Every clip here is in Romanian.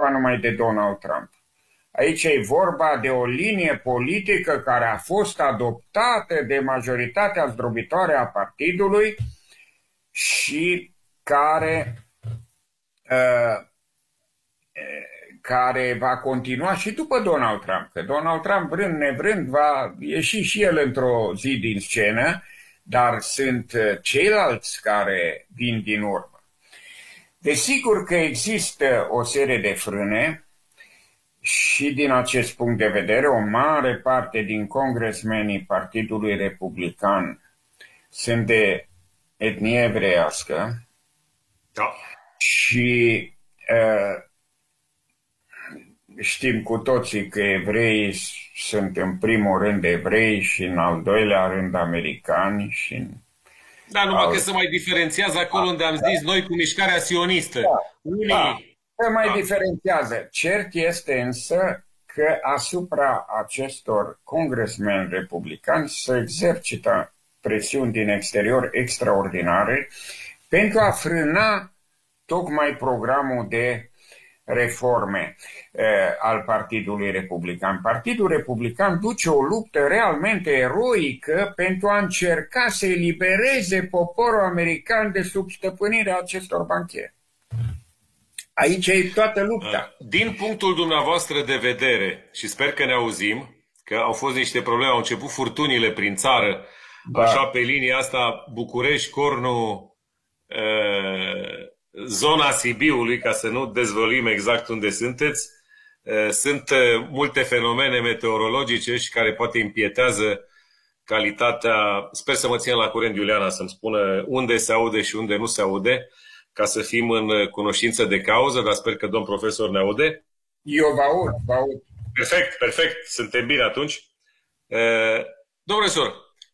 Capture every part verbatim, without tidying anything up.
vorba numai de Donald Trump. Aici e vorba de o linie politică care a fost adoptată de majoritatea zdrobitoare a partidului și care, uh, care va continua și după Donald Trump. Că Donald Trump, vrând nevrând, va ieși și el într-o zi din scenă, dar sunt ceilalți care vin din urmă. Desigur că există o serie de frâne și din acest punct de vedere o mare parte din congresmenii Partidului Republican sunt de etnie evreiască. Da. Și uh, știm cu toții că evreii sunt în primul rând evrei și în al doilea rând americani. Și în da, numai al... că se mai diferențiază acolo unde am zis noi cu mișcarea sionistă. Da, Unii... da, se mai da. diferențiază. Cert este însă că asupra acestor congresmeni republicani se exercită presiuni din exterior extraordinare pentru a frâna tocmai programul de reforme eh, al Partidului Republican. Partidul Republican duce o luptă realmente eroică pentru a încerca să elibereze poporul american de sub stăpânirea acestor banchieri. Aici e toată lupta. Din punctul dumneavoastră de vedere, și sper că ne auzim, că au fost niște probleme, au început furtunile prin țară, da. Așa pe linia asta București, Cornu, eh, zona Sibiului, ca să nu dezvăluim exact unde sunteți. Sunt multe fenomene meteorologice și care poate impietează calitatea. Sper să mă țin la curent, Iuliana, să-mi spună unde se aude și unde nu se aude, ca să fim în cunoștință de cauză, dar sper că domn profesor ne aude. Eu vă aud, vă aud. Perfect, perfect. Suntem bine atunci. Domn profesor,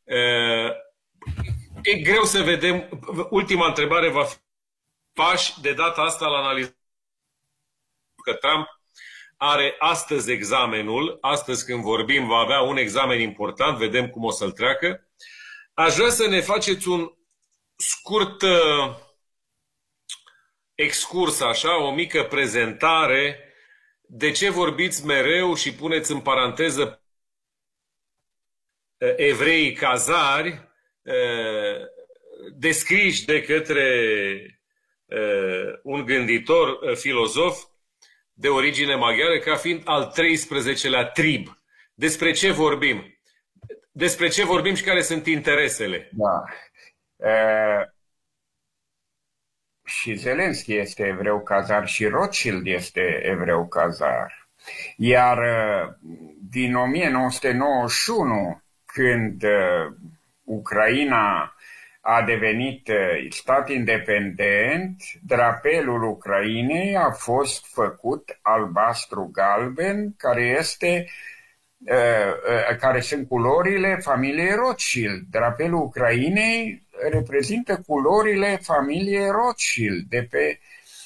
e greu să vedem. Ultima întrebare va fi pași de data asta la analiză. Că Trump are astăzi examenul, astăzi când vorbim va avea un examen important, vedem cum o să-l treacă. Aș vrea să ne faceți un scurt uh, excurs, așa, o mică prezentare de ce vorbiți mereu și puneți în paranteză uh, evreii cazari uh, descriși de către Uh, un gânditor, uh, filozof de origine maghiară, ca fiind al treisprezecelea trib. Despre ce vorbim? Despre ce vorbim și care sunt interesele? Da. Uh, și Zelenski este evreu cazar și Rothschild este evreu cazar. Iar uh, din o mie nouă sute nouăzeci și unu, când uh, Ucraina a devenit stat independent, drapelul Ucrainei a fost făcut albastru-galben, care este, care sunt culorile familiei Rothschild. Drapelul Ucrainei reprezintă culorile familiei Rothschild de pe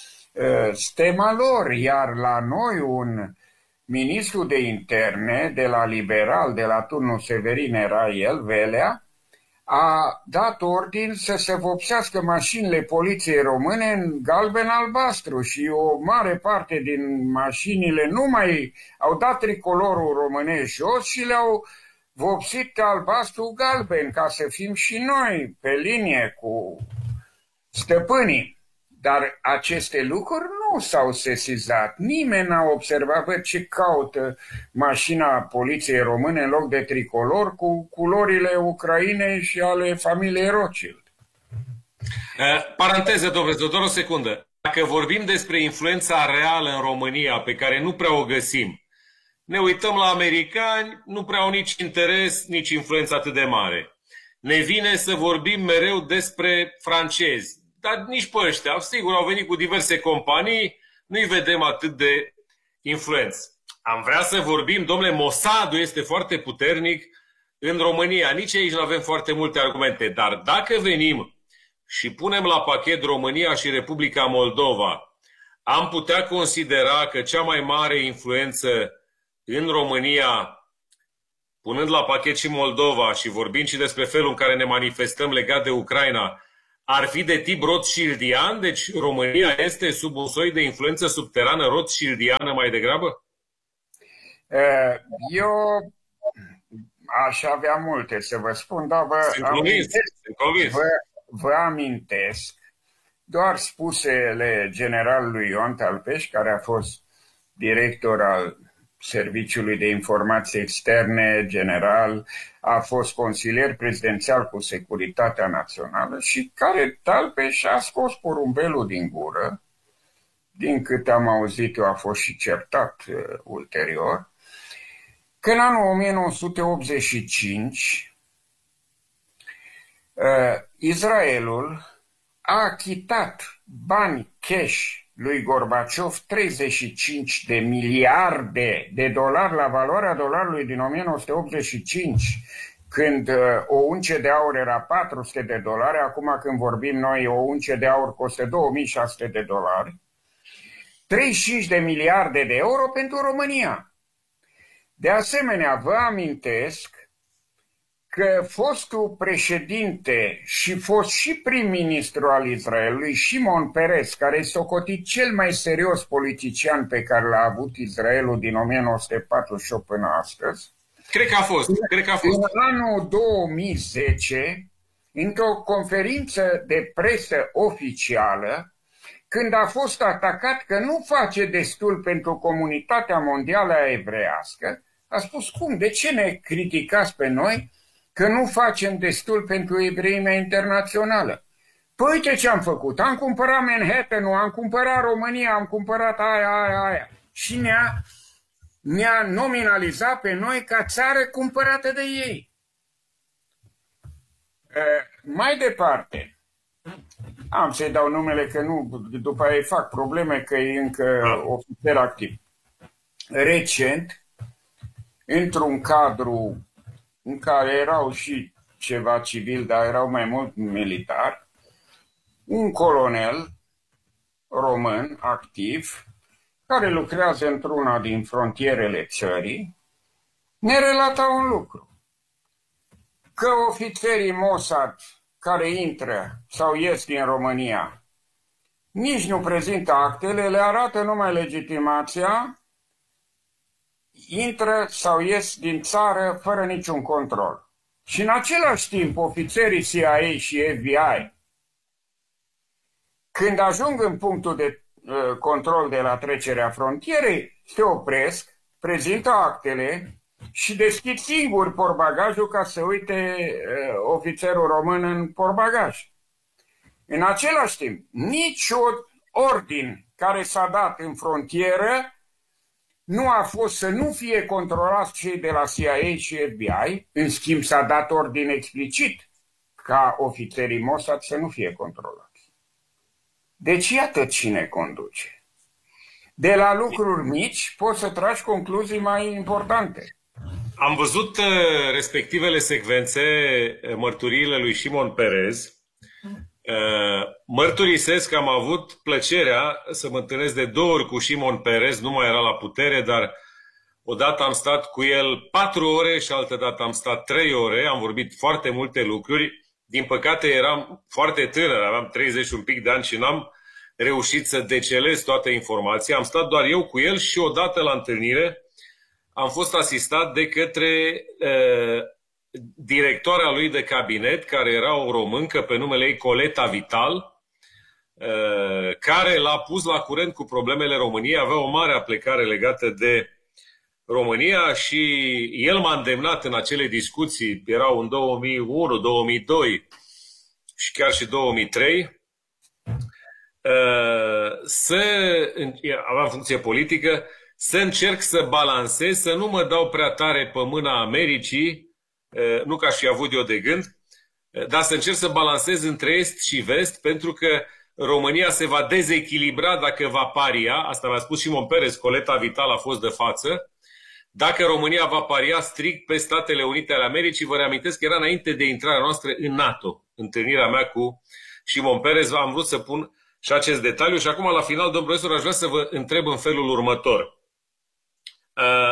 stema lor, iar la noi un ministru de interne de la liberal, de la turnul Severin era el, Velea, a dat ordin să se vopsească mașinile poliției române în galben-albastru și o mare parte din mașinile nu mai au dat tricolorul românesc jos și le-au vopsit albastru-galben ca să fim și noi pe linie cu stăpânii. Dar aceste lucruri nu s-au sesizat. Nimeni n-a observat, bă, ce caută mașina poliției române în loc de tricolor cu culorile Ucrainei și ale familiei Rothschild. Uh, paranteză, domnule, doar o secundă. Dacă vorbim despre influența reală în România, pe care nu prea o găsim, ne uităm la americani, nu prea au nici interes, nici influență atât de mare. Ne vine să vorbim mereu despre francezi. Dar nici pe ăștia, sigur, au venit cu diverse companii, nu-i vedem atât de influență. Am vrea să vorbim, domnule, Mossadul este foarte puternic în România. Nici aici nu avem foarte multe argumente. Dar dacă venim și punem la pachet România și Republica Moldova, am putea considera că cea mai mare influență în România, punând la pachet și Moldova și vorbind și despre felul în care ne manifestăm legat de Ucraina, ar fi de tip rothschildian, deci România este sub un soi de influență subterană rothschildiană mai degrabă? Eu aș avea multe să vă spun, dar vă, Sunt convins, sunt convins. vă, vă amintesc doar spusele generalului Ion Talpeș, care a fost director al Serviciului de Informații Externe general, a fost consilier prezidențial cu Securitatea Națională și care Talpeș a scos porumbelul din gură, din câte am auzit eu a fost și certat uh, ulterior, că în anul o mie nouă sute optzeci și cinci uh, Israelul a achitat bani cash lui Gorbaciov treizeci și cinci de miliarde de dolari la valoarea dolarului din o mie nouă sute optzeci și cinci, când uh, o unce de aur era patru sute de dolari, acum când vorbim noi o unce de aur costă două mii șase sute de dolari, treizeci și cinci de miliarde de euro pentru România. De asemenea, vă amintesc că fostul președinte și fost și prim-ministru al Israelului, Shimon Peres, care este socotit cel mai serios politician pe care l-a avut Israelul din o mie nouă sute patruzeci și opt până astăzi, Cred că a fost, cred că a fost. în anul două mii zece, într-o conferință de presă oficială, când a fost atacat că nu face destul pentru comunitatea mondială evreiască, a spus: cum, de ce ne criticați pe noi că nu facem destul pentru evreimea internațională? Păi uite ce am făcut, am cumpărat Manhattan-ul, am cumpărat România, am cumpărat aia, aia, aia. Și ne-a ne-a nominalizat pe noi ca țară cumpărată de ei. E, mai departe, am să-i dau numele că nu, după aia îi fac probleme că e încă ofițer activ. Recent, într-un cadru în care erau și ceva civil, dar erau mai mult militari, un colonel român activ, care lucrează într-una din frontierele țării, ne relata un lucru. Că ofițerii Mossad care intră sau ies din România nici nu prezintă actele, le arată numai legitimația, intră sau ies din țară fără niciun control. Și în același timp, ofițerii C I A și F B I, când ajung în punctul de uh, control de la trecerea frontierei, se opresc, prezintă actele și deschid singur portbagajul ca să uite uh, ofițerul român în portbagaj. În același timp, nici ordin care s-a dat în frontieră nu a fost să nu fie controlați cei de la C I A și F B I, în schimb s-a dat ordin explicit ca ofițerii Mossad să nu fie controlați. Deci iată cine conduce. De la lucruri mici poți să tragi concluzii mai importante. Am văzut respectivele secvențe, mărturiile lui Shimon Peres. Mărturisesc că am avut plăcerea să mă întâlnesc de două ori cu Shimon Peres, nu mai era la putere, dar odată am stat cu el patru ore și altă dată am stat trei ore, am vorbit foarte multe lucruri. Din păcate eram foarte tânăr, aveam treizeci și un pic de ani și n-am reușit să decelez toată informația. Am stat doar eu cu el și odată la întâlnire am fost asistat de către uh, directoarea lui de cabinet, care era o româncă pe numele ei Coleta Vital, uh, care l-a pus la curent cu problemele României, avea o mare aplecare legată de România și el m-a îndemnat în acele discuții, erau în două mii unu, două mii doi și chiar și două mii trei, să, aveam funcție politică, să încerc să balansez, să nu mă dau prea tare pe mâna Americii, nu că aș fi avut eu de gând, dar să încerc să balansez între est și vest, pentru că România se va dezechilibra dacă va paria, asta mi-a spus Shimon Peres, Coleta Vital a fost de față, dacă România va paria strict pe Statele Unite ale Americii. Vă reamintesc că era înainte de intrarea noastră în NATO, întâlnirea mea cu Shimon Peres, am vrut să pun și acest detaliu. Și acum, la final, domnul profesor, aș vrea să vă întreb în felul următor. Uh,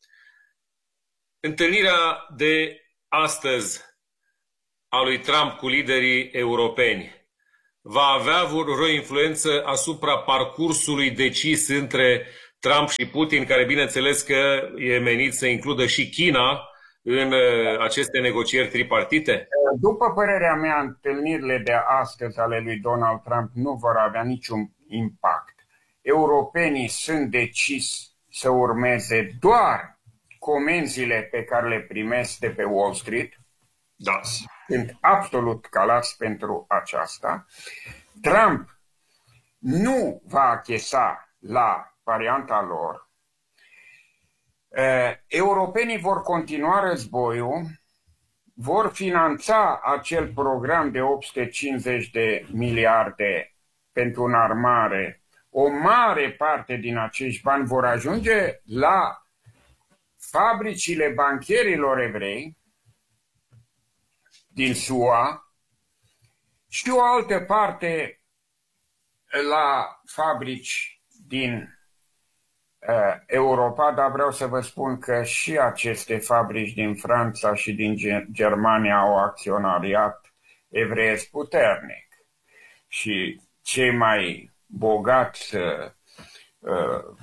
întâlnirea de astăzi a lui Trump cu liderii europeni va avea vreo influență asupra parcursului decis între Trump și Putin, care bineînțeles că e menit să includă și China în aceste negocieri tripartite? După părerea mea, întâlnirile de astăzi ale lui Donald Trump nu vor avea niciun impact. Europenii sunt decis să urmeze doar comenzile pe care le primesc de pe Wall Street. Da. Sunt absolut calați pentru aceasta. Trump nu va achesa la varianta lor. Europenii vor continua războiul, vor finanța acel program de opt sute cincizeci de miliarde pentru înarmare. O mare parte din acești bani vor ajunge la fabricile bancherilor evrei din S U A și o altă parte la fabrici din uh, Europa, dar vreau să vă spun că și aceste fabrici din Franța și din Germania au acționariat evreiesc puternic. Și cei mai bogați uh, uh,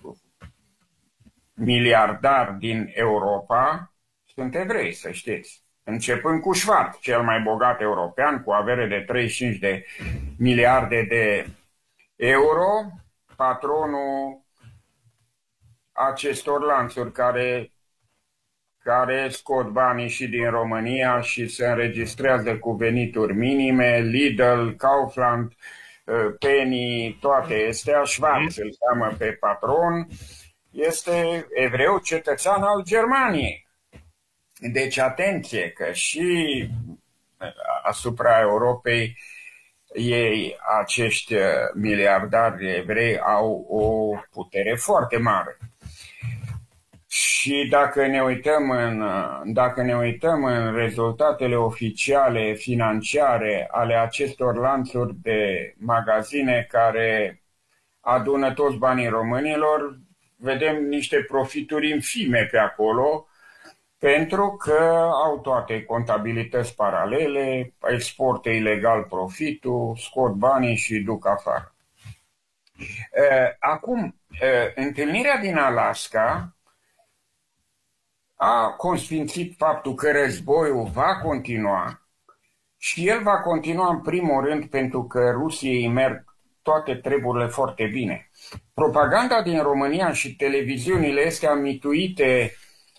miliardari din Europa sunt evrei, să știți. Începând cu Schwarz, cel mai bogat european, cu avere de treizeci și cinci de miliarde de euro, patronul acestor lanțuri care, care scot banii și din România și se înregistrează cu venituri minime, Lidl, Kaufland, Penny, toate astea. Schwarz îl cheamă pe patron, este evreu cetățean al Germaniei. Deci atenție că și asupra Europei ei, acești miliardari evrei au o putere foarte mare. Și dacă ne uităm în, dacă ne uităm în rezultatele oficiale financiare ale acestor lanțuri de magazine care adună toți banii românilor, vedem niște profituri infime pe acolo, pentru că au toate contabilități paralele, exportă ilegal profitul, scot banii și duc afară. Acum, întâlnirea din Alaska a consfințit faptul că războiul va continua și el va continua în primul rând pentru că Rusiei merg toate treburile foarte bine. Propaganda din România și televiziunile astea mituite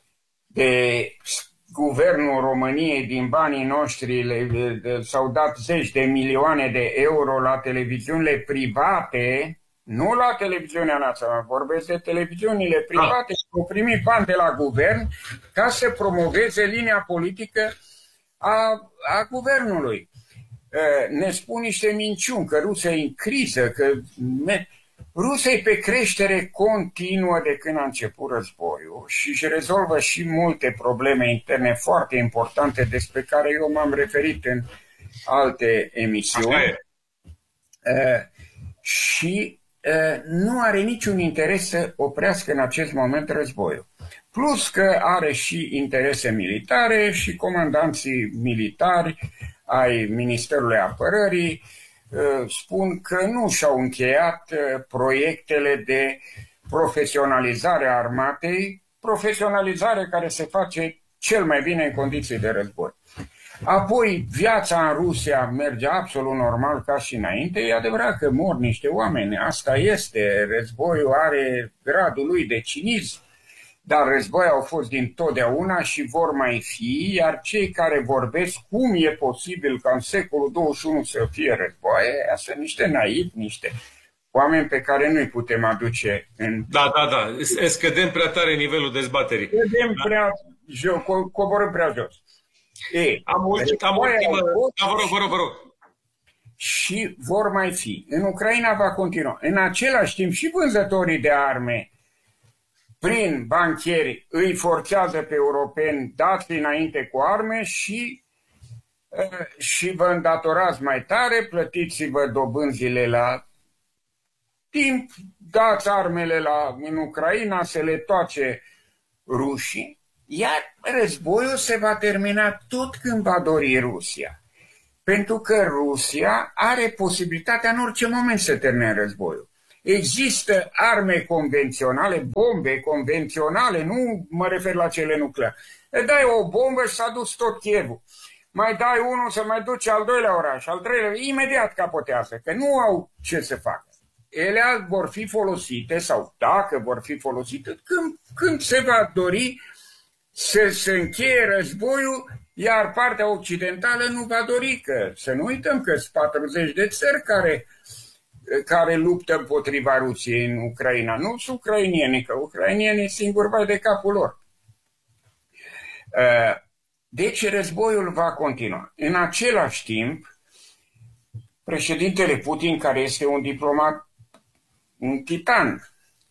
de guvernul României din banii noștri s-au dat zeci de milioane de euro la televiziunile private, nu la televiziunea națională, vorbesc de televiziunile private și au primit bani de la guvern ca să promoveze linia politică a, a guvernului. Ne spun niște minciuni, că Rusia e în criză, că Rusia e pe creștere continuă de când a început războiul și își rezolvă și multe probleme interne foarte importante despre care eu m-am referit în alte emisiuni. Uh, și uh, nu are niciun interes să oprească în acest moment războiul. Plus că are și interese militare și comandanții militari ai Ministerului Apărării spun că nu și-au încheiat proiectele de profesionalizare a armatei, profesionalizare care se face cel mai bine în condiții de război. Apoi, viața în Rusia merge absolut normal ca și înainte. E adevărat că mor niște oameni, asta este, războiul are gradul lui de cinism, dar război au fost dintotdeauna și vor mai fi, iar cei care vorbesc cum e posibil ca în secolul douăzeci și unu să fie războaie, sunt niște naivi, niște oameni pe care nu-i putem aduce în... Da, da, da, scădem prea tare nivelul dezbaterii. Scădem prea jos, co coborâm prea jos. E, am ultimă, am ultimă... Da, vă rog, vă rog, vă rog. Și vor mai fi. În Ucraina va continua. În același timp și vânzătorii de arme prin banchieri îi forțează pe europeni, dați înainte cu arme și, și vă îndatorați mai tare, plătiți-vă dobânzile la timp, dați armele la, în Ucraina, să le toace rușii, iar războiul se va termina tot când va dori Rusia. Pentru că Rusia are posibilitatea în orice moment să termine războiul. Există arme convenționale, bombe convenționale, nu mă refer la cele nucleare. Dai o bombă și s-a dus tot Kievul. Mai dai unul să mai duce al doilea oraș, al treilea, imediat capotează, că nu au ce să facă. Ele vor fi folosite, sau dacă vor fi folosite, când, când se va dori să se încheie războiul, iar partea occidentală nu va dori, că să nu uităm că sunt patruzeci de țări care, care luptă împotriva Rusiei în Ucraina. Nu sunt ucrainieni, că ucrainienii singuri vai de capul lor. Deci războiul va continua. În același timp, președintele Putin, care este un diplomat, un titan,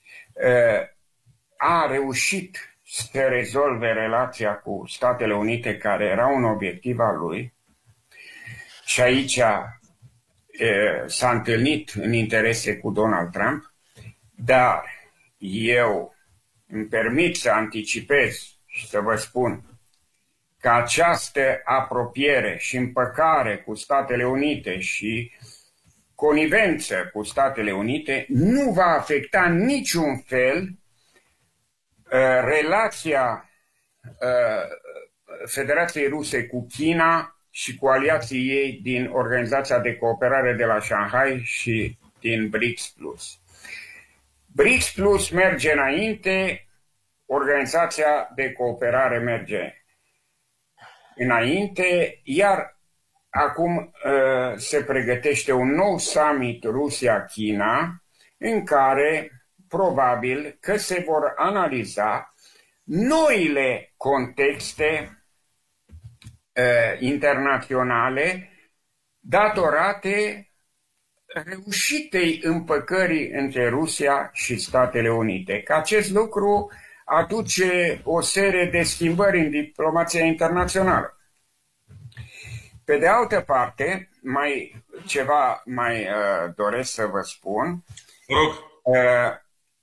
a reușit să rezolve relația cu Statele Unite, care era un obiectiv al lui, și aici s-a întâlnit în interese cu Donald Trump, dar eu îmi permit să anticipez și să vă spun că această apropiere și împăcare cu Statele Unite și conivență cu Statele Unite nu va afecta în niciun fel uh, relația uh, Federației Ruse cu China și cu aliații ei din Organizația de Cooperare de la Shanghai și din BRICS Plus. BRICS Plus merge înainte, Organizația de Cooperare merge înainte, iar acum uh, se pregătește un nou summit Rusia-China, în care probabil că se vor analiza noile contexte uh, internaționale datorate reușitei împăcării între Rusia și Statele Unite. Că acest lucru aduce o serie de schimbări în diplomația internațională. Pe de altă parte, mai ceva mai uh, doresc să vă spun. Uh,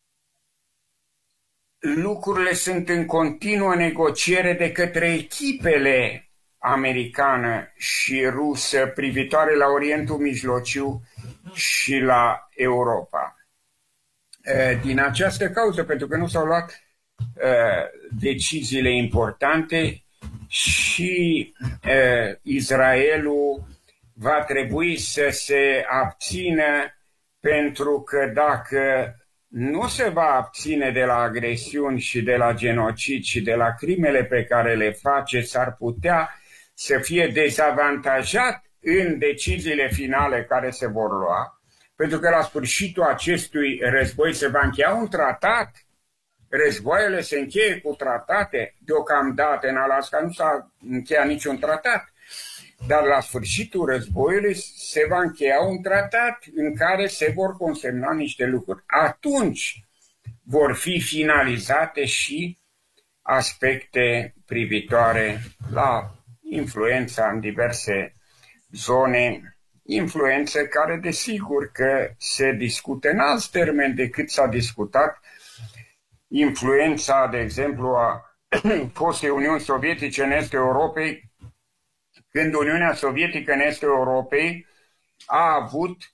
lucrurile sunt în continuă negociere de către echipele americană și rusă privitoare la Orientul Mijlociu și la Europa. Uh, din această cauză, pentru că nu s-au luat deciziile importante și uh, Israelul va trebui să se abțină, pentru că dacă nu se va abține de la agresiuni și de la genocid și de la crimele pe care le face, s-ar putea să fie dezavantajat în deciziile finale care se vor lua, pentru că la sfârșitul acestui război se va încheia un tratat. Războaiele se încheie cu tratate, deocamdată în Alaska nu s-a încheiat niciun tratat, dar la sfârșitul războiului se va încheia un tratat în care se vor consemna niște lucruri. Atunci vor fi finalizate și aspecte privitoare la influența în diverse zone, influențe care desigur că se discută în alți termeni decât s-a discutat influența, de exemplu, a fostei Uniuni Sovietice în Estul Europei, când Uniunea Sovietică în Estul Europei a avut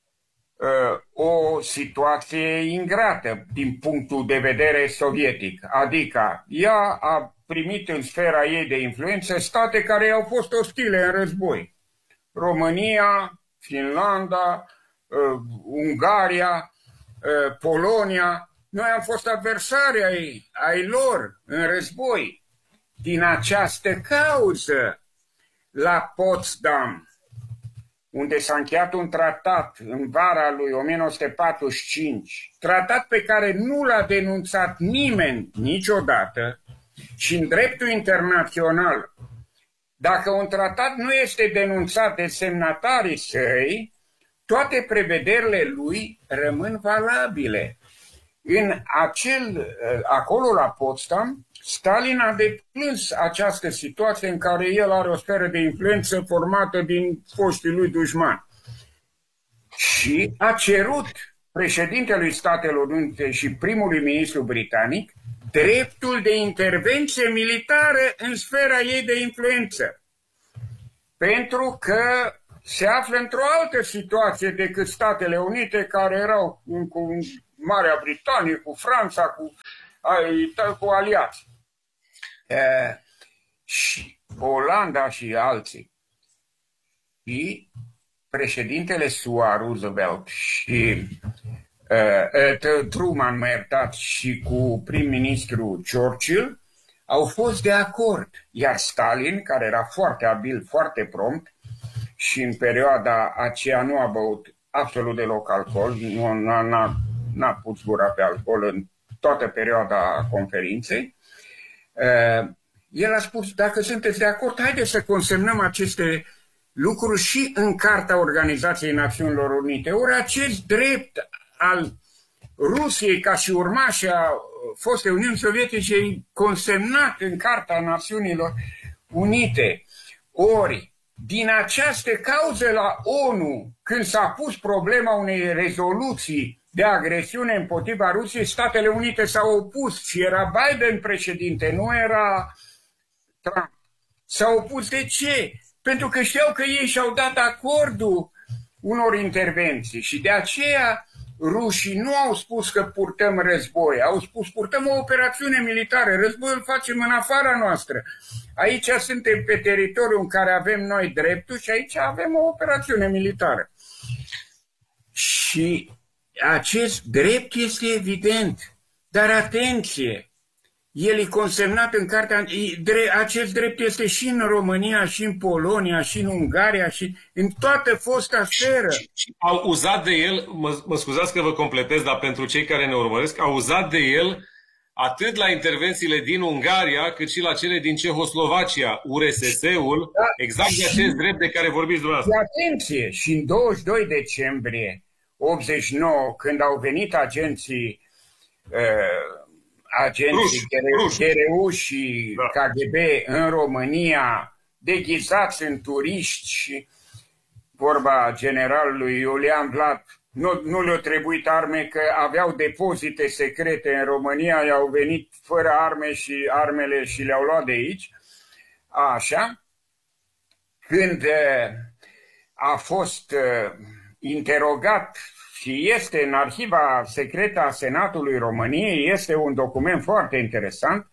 uh, o situație ingrată din punctul de vedere sovietic. Adică ea a primit în sfera ei de influență state care au fost ostile în război. România, Finlanda, uh, Ungaria, uh, Polonia. Noi am fost adversari ai, ai lor în război. Din această cauză, la Potsdam, unde s-a încheiat un tratat în vara lui o mie nouă sute patruzeci și cinci, tratat pe care nu l-a denunțat nimeni niciodată, și în dreptul internațional, dacă un tratat nu este denunțat de semnatarii săi, toate prevederile lui rămân valabile. În acel, acolo la Potsdam, Stalin a deplâns această situație în care el are o sferă de influență formată din foștii lui dușmani. Și a cerut președintelui Statelor Unite și primului ministru britanic dreptul de intervenție militară în sfera ei de influență. Pentru că se află într-o altă situație decât Statele Unite, care erau cu Marea Britanie, cu Franța, cu, cu aliați. E, și Olanda și alții. Și președintele S U A, Roosevelt, și uh, Truman, mă iertați, și cu prim-ministru Churchill au fost de acord. Iar Stalin, care era foarte abil, foarte prompt, și în perioada aceea nu a băut absolut deloc alcool, nu n-a pus gura pe alcool în toată perioada conferinței, uh, el a spus, dacă sunteți de acord, haideți să consemnăm aceste lucruri și în Carta Organizației Națiunilor Unite. Ori acest drept al Rusiei ca și urmașa fostei Uniuni Sovietice e consemnat în Carta Națiunilor Unite. Ori, din această cauză la ONU, când s-a pus problema unei rezoluții de agresiune împotriva Rusiei, Statele Unite s-au opus și era Biden președinte, nu era Trump. S-au opus. De ce? Pentru că știau că ei și-au dat acordul unor intervenții și de aceea rușii nu au spus că purtăm război, au spus purtăm o operațiune militară, războiul facem în afara noastră. Aici suntem pe teritoriul în care avem noi dreptul și aici avem o operațiune militară. Și acest drept este evident, dar atenție! El e consemnat în cartea, acest drept este și în România, și în Polonia, și în Ungaria, și în toată fosta sferă. Și, și au uzat de el, mă, mă scuzați că vă completez, dar pentru cei care ne urmăresc, au uzat de el atât la intervențiile din Ungaria, cât și la cele din Cehoslovacia, U R S S-ul, da, exact de acest drept de care vorbiți dumneavoastră. Atenție! Și în douăzeci și doi decembrie optzeci și nouă, când au venit agenții uh, agenții G R U și K G B în România, deghizați în turiști, și vorba generalului Iulian Vlad, nu, nu le-au trebuit arme, că aveau depozite secrete în România, i-au venit fără arme și armele și le-au luat de aici. Așa. Când a fost interogat și este în arhiva secretă a Senatului României, este un document foarte interesant,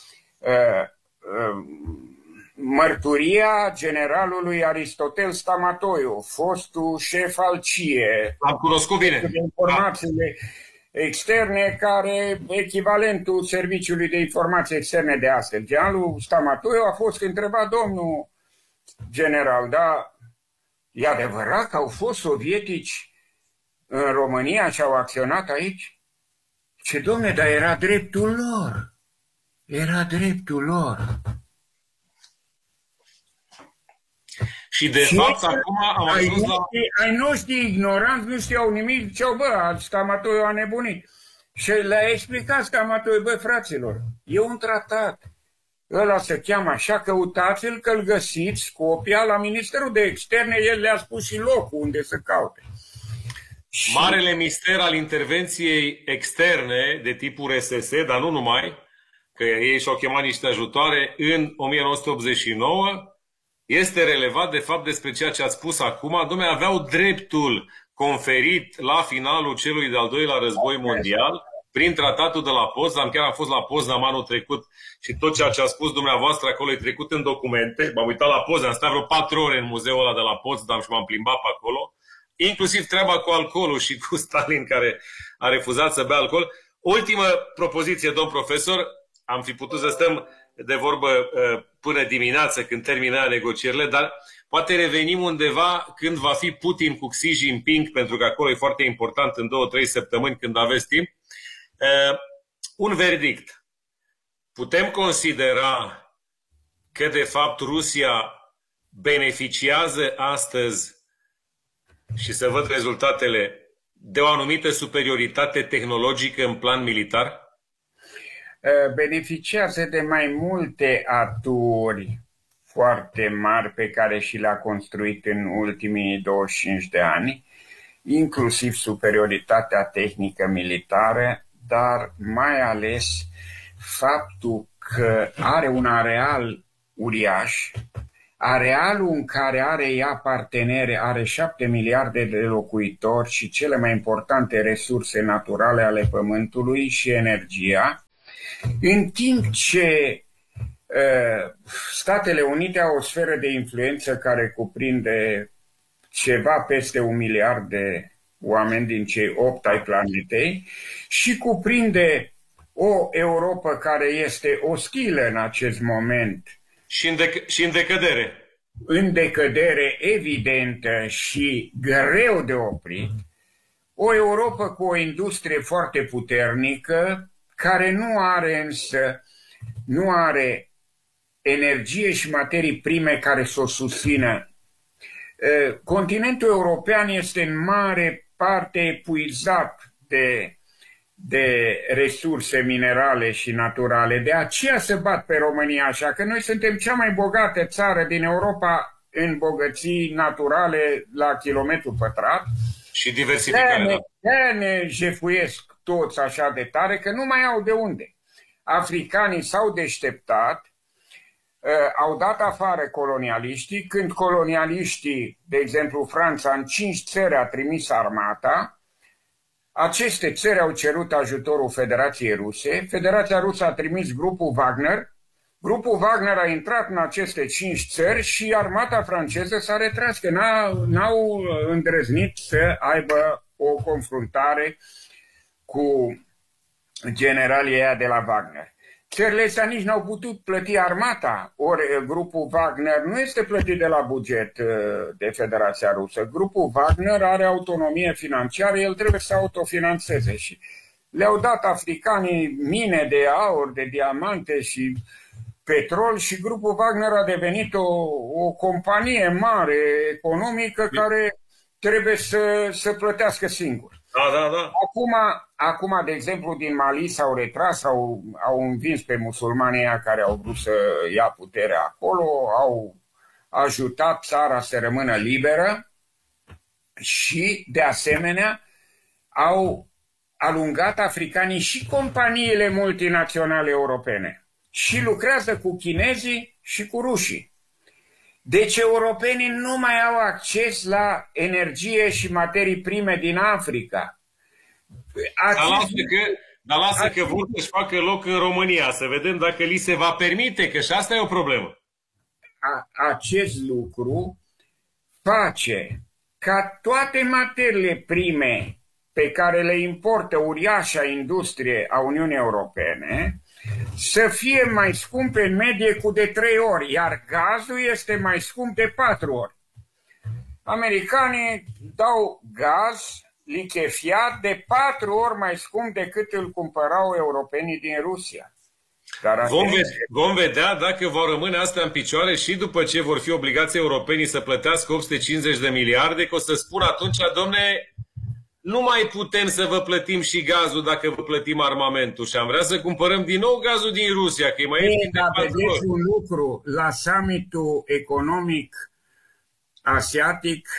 mărturia generalului Aristotel Stamatoiu, fostul șef al C I E. Am cunoscut bine. De informațiile externe, care echivalentul Serviciului de Informații Externe de astăzi. Generalul Stamatoiu a fost întrebat, domnul general, da, e adevărat că au fost sovietici în România și au acționat aici? Ce, domne, dar era dreptul lor. Era dreptul lor. Și de și fapt acum am ajuns ai la... Ai noștri ignoranți nu știau nimic, ziceau, bă, Stamatoiu a nebunit. Și le-a explicat Stamatoiu, bă, fraților, e un tratat. Ăla se cheamă așa, căutați-l, că-l găsiți, copia la Ministerul de Externe, el le-a spus și locul unde să caute. Marele mister al intervenției externe de tip U R S S, dar nu numai, că ei și-au chemat niște ajutoare în o mie nouă sute optzeci și nouă, este relevat de fapt despre ceea ce ați spus acum. Dom'le, aveau dreptul conferit la finalul celui de-al doilea război mondial prin tratatul de la Potsdam. Chiar am fost la Potsdam anul trecut și tot ceea ce a spus dumneavoastră acolo e trecut în documente. M-am uitat la Potsdam, am stat vreo patru ore în muzeul ăla de la Potsdam și m-am plimbat pe acolo. Inclusiv treaba cu alcoolul și cu Stalin, care a refuzat să bea alcool. Ultimă propoziție, domn profesor, am fi putut să stăm de vorbă până dimineață când termină negocierile, dar poate revenim undeva când va fi Putin cu Xi Jinping, pentru că acolo e foarte important în două, trei săptămâni când aveți timp. Un verdict. Putem considera că de fapt Rusia beneficiază astăzi, și să văd rezultatele, de o anumită superioritate tehnologică în plan militar? Beneficiază de mai multe aturi foarte mari pe care și le-a construit în ultimii douăzeci și cinci de ani, inclusiv superioritatea tehnică militară, dar mai ales faptul că are un areal uriaș, arealul în care are ea partenere are șapte miliarde de locuitori și cele mai importante resurse naturale ale Pământului și energia, în timp ce uh, Statele Unite au o sferă de influență care cuprinde ceva peste un miliard de oameni din cei opt ai planetei și cuprinde o Europa care este ostilă în acest moment. Și în, dec- și în decădere. În decădere evidentă și greu de oprit. O Europa cu o industrie foarte puternică, care nu are însă, nu are energie și materii prime care să o susțină. Continentul european este în mare parte epuizat de de resurse minerale și naturale. De aceea se bat pe România așa, că noi suntem cea mai bogată țară din Europa în bogății naturale la kilometru pătrat. Și diversificare. De ne, ne jefuiesc toți așa de tare că nu mai au de unde. Africanii s-au deșteptat, au dat afară colonialiștii. Când colonialiștii, de exemplu Franța, în cinci țări a trimis armata, aceste țări au cerut ajutorul Federației Ruse. Federația Rusă a trimis grupul Wagner. Grupul Wagner a intrat în aceste cinci țări și armata franceză s-a retras, că n-au îndrăznit să aibă o confruntare cu generalii ăia de la Wagner. Țările astea nici n-au putut plăti armata, ori grupul Wagner nu este plătit de la buget de Federația Rusă. Grupul Wagner are autonomie financiară, el trebuie să autofinanțeze și le-au dat africanii mine de aur, de diamante și petrol și grupul Wagner a devenit o, o companie mare economică care trebuie să, să plătească singur. Da, da, da. Acum, acum, de exemplu, din Mali s-au retras, au, au învins pe musulmanii aia care au vrut să ia puterea acolo, au ajutat țara să rămână liberă și, de asemenea, au alungat africanii și companiile multinaționale europene și lucrează cu chinezii și cu rușii. Deci europenii nu mai au acces la energie și materii prime din Africa. Acest... Dar lasă că, dar lasă Acest... că vor să-și facă loc în România, să vedem dacă li se va permite, că și asta e o problemă. A, acest lucru face ca toate materiile prime pe care le importă uriașa industrie a Uniunii Europene să fie mai scumpe în medie cu de trei ori, iar gazul este mai scump de patru ori. Americanii dau gaz lichefiat de patru ori mai scump decât îl cumpărau europenii din Rusia. Dar vom, vedea, vom vedea dacă vor rămâne astea în picioare și după ce vor fi obligați europenii să plătească opt sute cincizeci de miliarde, că o să spun atunci, domne, nu mai putem să vă plătim și gazul dacă vă plătim armamentul și am vrea să cumpărăm din nou gazul din Rusia, că e mai ieftin de patru ori. Un lucru, la summitul economic asiatic,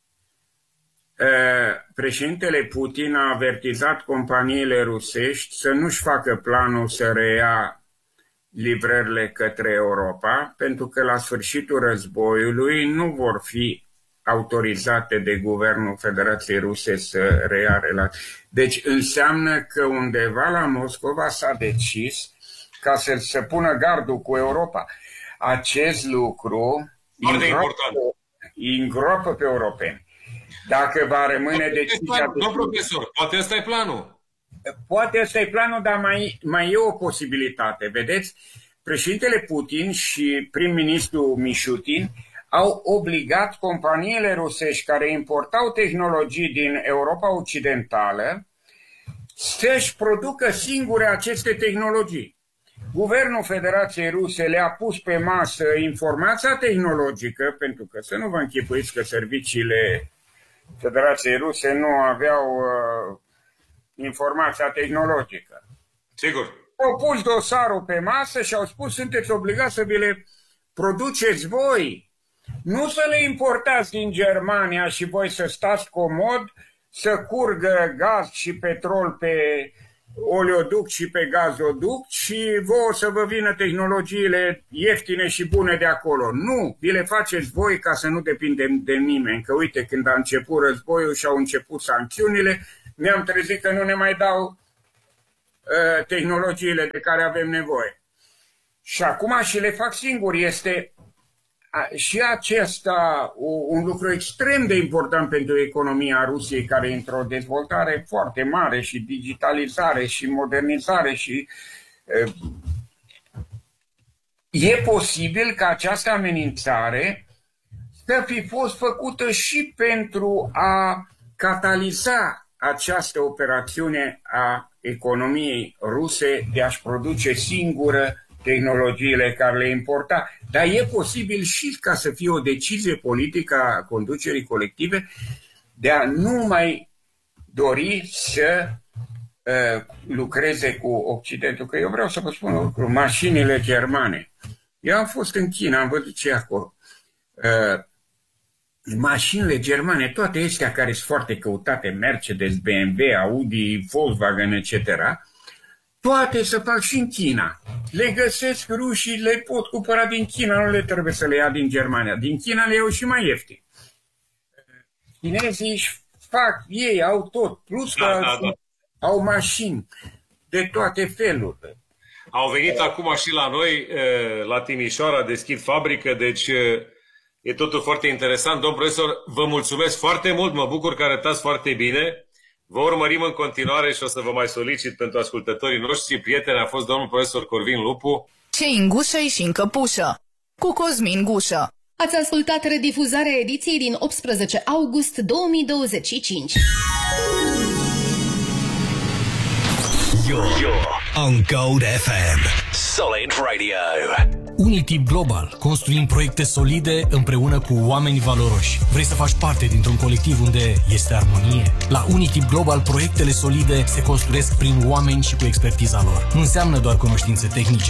președintele Putin a avertizat companiile rusești să nu-și facă planul să reia livrările către Europa, pentru că la sfârșitul războiului nu vor fi autorizate de Guvernul Federației Ruse să reia relații. Deci înseamnă că undeva la Moscova s-a decis ca să se pună gardul cu Europa. Acest lucru îngropă pe europeni. Dacă va rămâne decizia... Domnul profesor, poate ăsta e planul. Poate ăsta e planul, dar mai, mai e o posibilitate. Vedeți, președintele Putin și prim-ministru Mișutin au obligat companiile rusești care importau tehnologii din Europa Occidentală să-și producă singure aceste tehnologii. Guvernul Federației Ruse le-a pus pe masă informația tehnologică, pentru că să nu vă închipuiți că serviciile Federației Ruse nu aveau uh, informația tehnologică. Sigur. Au pus dosarul pe masă și au spus sunteți obligați să vi le produceți voi. Nu să le importați din Germania și voi să stați comod, să curgă gaz și petrol pe, oleoduct și pe gazoduct și vouă să vă vină tehnologiile ieftine și bune de acolo. Nu, vi le faceți voi ca să nu depindem de nimeni. Că uite, când a început războiul și au început sancțiunile, ne-am trezit că nu ne mai dau uh, tehnologiile de care avem nevoie. Și acum și le fac singuri. Este și acesta un lucru extrem de important pentru economia Rusiei, care e într-o dezvoltare foarte mare și digitalizare și modernizare și e posibil ca această amenințare să fi fost făcută și pentru a cataliza această operațiune a economiei ruse de a-și produce singură tehnologiile care le importa. Dar e posibil și ca să fie o decizie politică a conducerii colective de a nu mai dori să uh, lucreze cu Occidentul. Că eu vreau să vă spun un lucru, mașinile germane. Eu am fost în China, am văzut ce acolo. Uh, mașinile germane, toate astea care sunt foarte căutate, Mercedes, B M W, Audi, Volkswagen, et cetera, toate se fac și în China. Le găsesc rușii, le pot cumpăra din China, nu le trebuie să le ia din Germania. Din China le iau și mai ieftin. Chinezii își fac, ei au tot, plus că da, da, da. au mașini de toate felurile. Au venit uh, acum și la noi, la Timișoara, deschid fabrică, deci e totul foarte interesant. Domn profesor, vă mulțumesc foarte mult, mă bucur că arătați foarte bine. Vă urmărim în continuare și o să vă mai solicit pentru ascultătorii noștri. Prieteni, a fost domnul profesor Corvin Lupu. Ce în gușă și în căpușă, cu Cosmin Gușă. Ați ascultat redifuzarea ediției din optsprezece august două mii douăzeci și cinci. You're on Gold F M. Solid Radio. Unity Global. Construim proiecte solide împreună cu oameni valoroși. Vrei să faci parte dintr-un colectiv unde este armonie? La Unity Global, proiectele solide se construiesc prin oameni și cu expertiza lor. Nu înseamnă doar cunoștințe tehnice,